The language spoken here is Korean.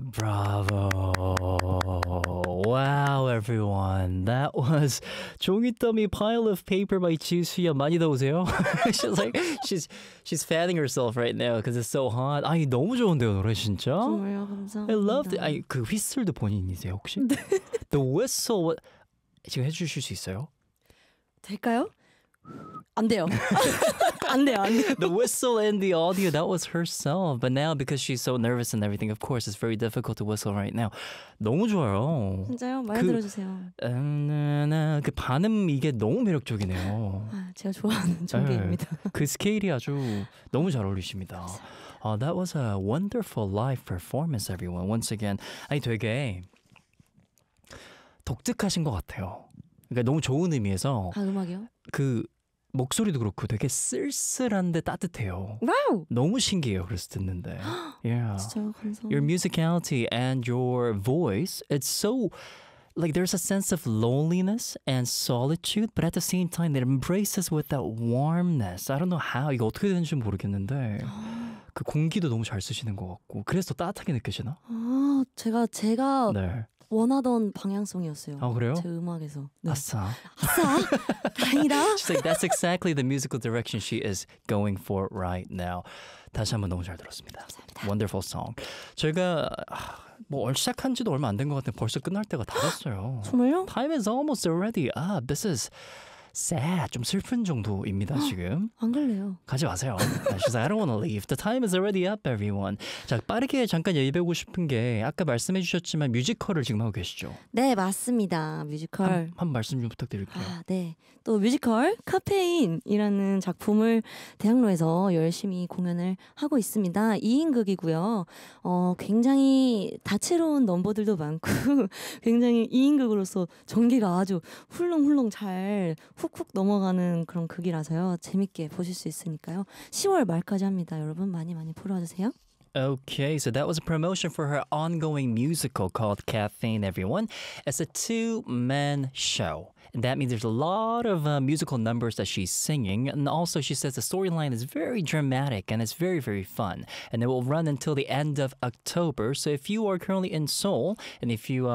Bravo. Wow, everyone. That was 종이더미 pile of paper by 지수야. 많이 더우세요? She's like, she's fanning herself right now because it's so hot. 아니, 너무 좋은데요, 노래 진짜? 정말요, 감사합니다. I loved it. 아니, 그 휘슬도 본인이세요, 혹시? 네. The whistle, 지금 해주실 수 있어요? 될까요? 안 돼요. 안 돼요. The whistle and the audio, that was herself. But now because she's so nervous and everything, of course, it's very difficult to whistle right now. 너무 좋아요. 진짜요? 많이 들어주세요. 그 반음 이게 너무 매력적이네요. 아, 제가 좋아하는 전개입니다. 그 스케일이 아주 너무 잘 어울리십니다. That was a wonderful live performance, everyone. Once again, 아니 되게 독특하신 것 같아요. 그러니까 너무 좋은 의미에서 아, 음악이요? 그 목소리도 그렇고 되게 쓸쓸한데 따뜻해요. 와우! 너무 신기해요. 그래서 듣는데. Yeah. 진짜요? 감사합니다. Your musicality and your voice, it's so like there's a sense of loneliness and solitude, but at the same time it embraces with that warmness. I don't know how 이거 어떻게 되는지 모르겠는데 그 공기도 너무 잘 쓰시는 것 같고 그래서 더 따뜻하게 느껴지나? 아, 제가 네. 원하던 방향성이었어요. 아, 그래요? 제 음악에서. 네. 아싸. 아싸! 다행이다. She's like, that's exactly the musical direction she is going for right now. 다시 한번 너무 잘 들었습니다. 감사합니다. Wonderful song. 저희가 뭐 시작한 지도 얼마 안 된 것 같은데 벌써 끝날 때가 다 됐어요. 정말요? Time is almost already up. This is sad. 좀 슬픈 정도입니다, 지금. 안 갈래요. 가지 마세요. She's like, I don't want to leave. The time is already up, everyone. 자, 빠르게 잠깐 얘기해보고 싶은 게 아까 말씀해 주셨지만 뮤지컬을 지금 하고 계시죠? 네, 맞습니다. 뮤지컬. 한 말씀 좀 부탁드릴게요. 아, 네. 또 뮤지컬 카페인이라는 작품을 대학로에서 열심히 공연을 하고 있습니다. 2인극이고요. 굉장히 다채로운 넘버들도 많고 굉장히 2인극으로서 전개가 아주 훌렁훌렁 잘 훅훅 넘어가는 그런 극이라서요. 재밌게 보실 수 있으니까요. 10월 말까지 합니다. 여러분 많이 많이 보러 와주세요. Okay, so that was a promotion for her ongoing musical called Caffeine, everyone. It's a two-man show. And that means there's a lot of musical numbers that she's singing. And also she says the storyline is very dramatic and it's very, very fun. And it will run until the end of October. So if you are currently in Seoul and if you